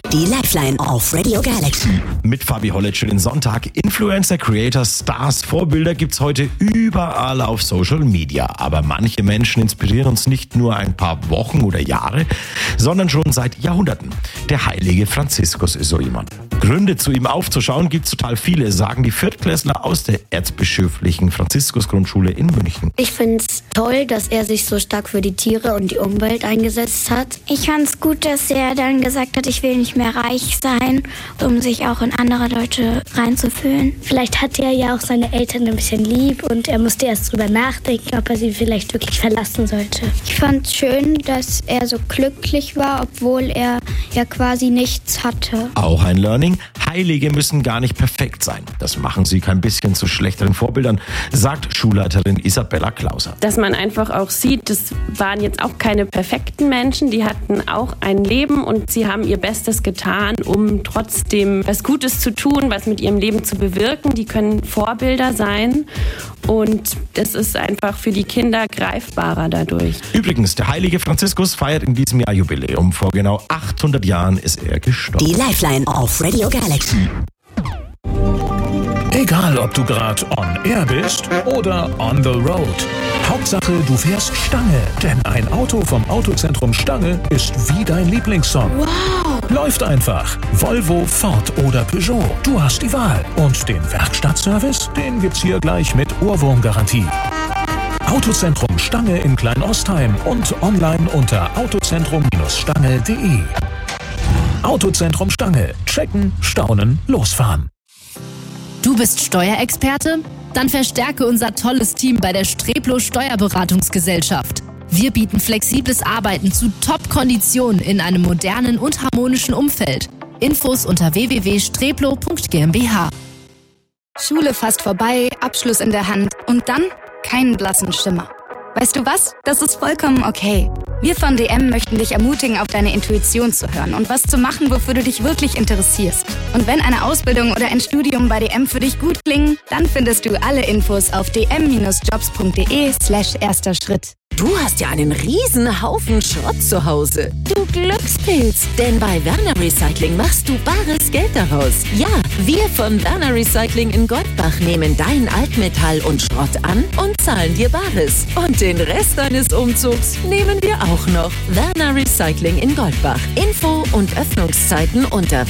Die Lifeline auf Radio Galaxy. Mit Fabi Hollett schönen Sonntag. Influencer, Creators, Stars, Vorbilder gibt's heute überall auf Social Media. Aber manche Menschen inspirieren uns nicht nur ein paar Wochen oder Jahre, sondern schon seit Jahrhunderten. Der heilige Franziskus ist so jemand. Gründe, zu ihm aufzuschauen, gibt's total viele, sagen die Viertklässler aus der erzbischöflichen Franziskus-Grundschule in München. Ich finde es toll, dass er sich so stark für die Tiere und die Umwelt eingesetzt hat. Ich fand es gut, dass er dann gesagt hat, ich will nicht mehr reich sein, um sich auch in andere Leute reinzufühlen. Vielleicht hatte er ja auch seine Eltern ein bisschen lieb und er musste erst drüber nachdenken, ob er sie vielleicht wirklich verlassen sollte. Ich fand es schön, dass er so glücklich war, obwohl er ja quasi nichts hatte. Auch ein Learning: Heilige müssen gar nicht perfekt sein. Das machen sie kein bisschen zu schlechteren Vorbildern, sagt Schulleiterin Isabella Klauser. Dass man einfach auch sieht, das waren jetzt auch keine perfekten Menschen, die hatten auch ein Leben und sie haben ihr Bestes getan, um trotzdem was Gutes zu tun, was mit ihrem Leben zu bewirken. Die können Vorbilder sein und das ist einfach für die Kinder greifbarer dadurch. Übrigens, der heilige Franziskus feiert in diesem Jahr Jubiläum. Vor genau 800 Jahren ist er gestorben. Die Lifeline auf Radio Galaxy. Egal, ob du gerade on air bist oder on the road. Hauptsache, du fährst Stange, denn ein Auto vom Autozentrum Stange ist wie dein Lieblingssong. Wow! Läuft einfach. Volvo, Ford oder Peugeot. Du hast die Wahl. Und den Werkstattservice, den gibt's hier gleich mit Ohrwurmgarantie. Autozentrum Stange in Kleinostheim und online unter autozentrum-stange.de. Autozentrum Stange. Checken, staunen, losfahren. Du bist Steuerexperte? Dann verstärke unser tolles Team bei der Streplo Steuerberatungsgesellschaft. Wir bieten flexibles Arbeiten zu Top-Konditionen in einem modernen und harmonischen Umfeld. Infos unter www.streplo.gmbH. Schule fast vorbei, Abschluss in der Hand und dann keinen blassen Schimmer. Weißt du was? Das ist vollkommen okay. Wir von DM möchten dich ermutigen, auf deine Intuition zu hören und was zu machen, wofür du dich wirklich interessierst. Und wenn eine Ausbildung oder ein Studium bei DM für dich gut klingen, dann findest du alle Infos auf dm-jobs.de/erster Schritt. Du hast ja einen riesen Haufen Schrott zu Hause. Du Glückspilz. Denn bei Werner Recycling machst du bares Geld daraus. Ja, wir von Werner Recycling in Goldbach nehmen dein Altmetall und Schrott an und zahlen dir Bares. Und den Rest deines Umzugs nehmen wir auch noch. Werner Recycling in Goldbach. Info und Öffnungszeiten unter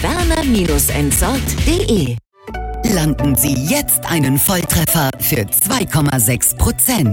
werner-entsorgt.de. Landen Sie jetzt einen Volltreffer für 2,6%.